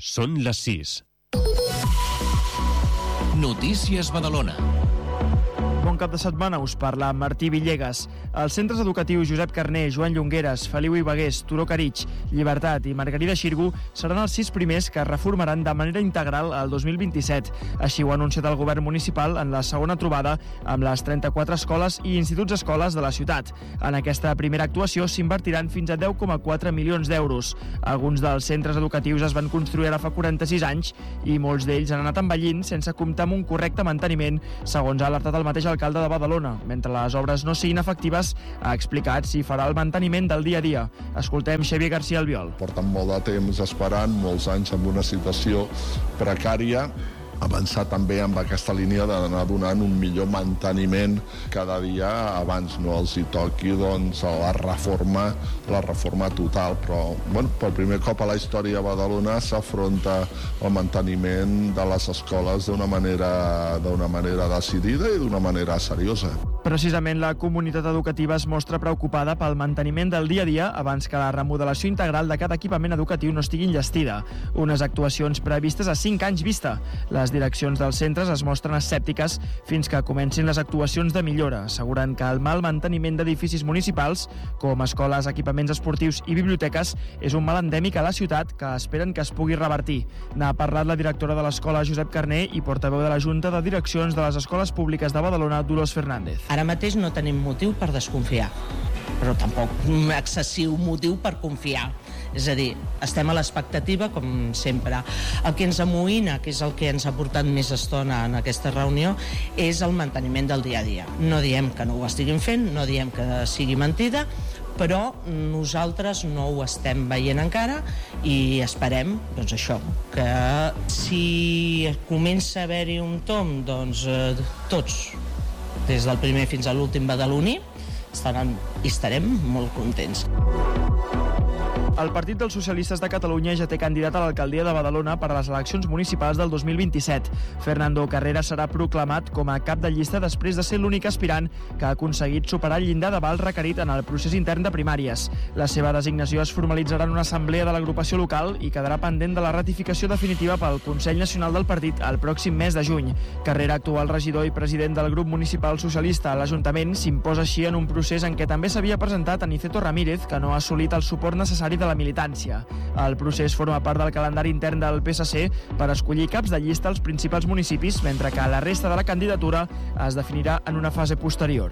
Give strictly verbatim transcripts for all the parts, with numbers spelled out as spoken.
Són les sis. Notícies Badalona. Bon cap de setmana, us parla Martí Villegas. Els centres educatius Josep Carner, Joan Llongueras, Feliu i Bagués, Turó Caritx, Llibertat i Margarida Xirgu seran els sis primers que es reformaran de manera integral el dos mil vint-i-set. Així ho ha anunciat el govern municipal en la segona trobada amb les trenta-quatre escoles i instituts escoles de la ciutat. En aquesta primera actuació s'invertiran fins a deu coma quatre milions d'euros. Alguns dels centres educatius es van construir ara fa quaranta-sis anys i molts d'ells han anat envellint sense comptar amb un correcte manteniment, segons ha alertat el mateix alcalde de Badalona. Mentre les obres no siguin efectives, ha explicat si farà el manteniment del dia a dia. Escoltem Xavier García Albiol. Porten molt de temps esperant, molts anys en una situació precària, avançar també amb aquesta línia d'anar donant un millor manteniment cada dia abans no els hi toqui doncs, la reforma la reforma total, però bueno, per primer cop a la història a Badalona s'afronta el manteniment de les escoles d'una manera, d'una manera decidida i d'una manera seriosa. Precisament la comunitat educativa es mostra preocupada pel manteniment del dia a dia abans que la remodelació integral de cada equipament educatiu no estigui enllestida. Unes actuacions previstes a cinc anys vista. Les direccions dels centres es mostren escèptiques fins que comencin les actuacions de millora, asseguren que el mal manteniment d'edificis municipals, com escoles, equipaments esportius i biblioteques, és un mal endèmic a la ciutat que esperen que es pugui revertir. N'ha parlat la directora de l'escola Josep Carner i portaveu de la Junta de Direccions de les Escoles Públiques de Badalona, Dolors Fernández. Ara mateix no tenim motiu per desconfiar, però tampoc excessiu motiu per confiar. És a dir, estem a l'expectativa, com sempre. El que ens amoïna, que és el que ens ha portat més estona en aquesta reunió, és el manteniment del dia a dia. No diem que no ho estiguin fent, no diem que sigui mentida, però nosaltres no ho estem veient encara i esperem, doncs això, que si comença a haver-hi un tomb, doncs eh, tots, des del primer fins a l'últim badaloní, estaran i estarem molt contents. El Partit dels Socialistes de Catalunya ja té candidat a l'alcaldia de Badalona per a les eleccions municipals del dos mil vint-i-set. Fernando Carrera serà proclamat com a cap de llista després de ser l'únic aspirant que ha aconseguit superar el llindar de val requerit en el procés intern de primàries. La seva designació es formalitzarà en una assemblea de l'agrupació local i quedarà pendent de la ratificació definitiva pel Consell Nacional del Partit el pròxim mes de juny. Carrera, actual regidor i president del grup municipal socialista a l'Ajuntament, s'imposa així en un procés en què també s'havia presentat Aniceto Ramírez, que no ha assolit el suport necessari de la militància. El procés forma part del calendari intern del P S C per escollir caps de llista als principals municipis, mentre que la resta de la candidatura es definirà en una fase posterior.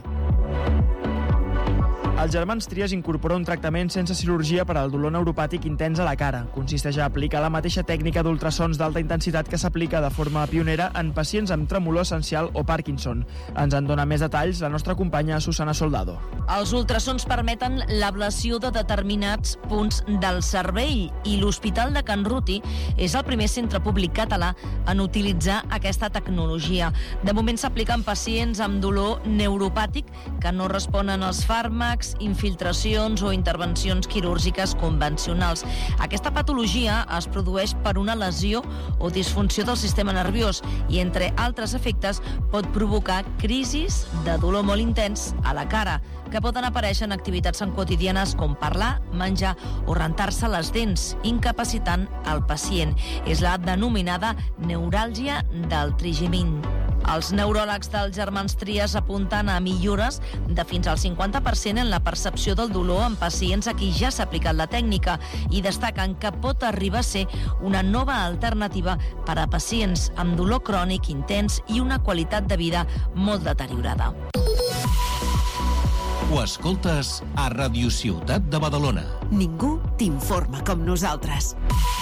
Els germans Trias incorpora un tractament sense cirurgia per al dolor neuropàtic intens a la cara. Consisteix a aplicar la mateixa tècnica d'ultrasons d'alta intensitat que s'aplica de forma pionera en pacients amb tremolor essencial o Parkinson. Ens en dona més detalls la nostra companya Susana Soldado. Els ultrasons permeten l'ablació de determinats punts del cervell i l'Hospital de Can Ruti és el primer centre públic català en utilitzar aquesta tecnologia. De moment s'aplica en pacients amb dolor neuropàtic que no responen als fàrmacs, infiltracions o intervencions quirúrgiques convencionals. Aquesta patologia es produeix per una lesió o disfunció del sistema nerviós i, entre altres efectes, pot provocar crisis de dolor molt intens a la cara, que poden aparèixer en activitats quotidianes com parlar, menjar o rentar-se les dents, incapacitant el pacient. És la denominada neuràlgia del trigemint. Els neuròlegs dels germans Trias apunten a millores de fins al cinquanta per cent en la percepció del dolor en pacients a qui ja s'ha aplicat la tècnica i destaquen que pot arribar a ser una nova alternativa per a pacients amb dolor crònic intens i una qualitat de vida molt deteriorada. Ho escoltes a Ràdio Ciutat de Badalona. Ningú t'informa com nosaltres.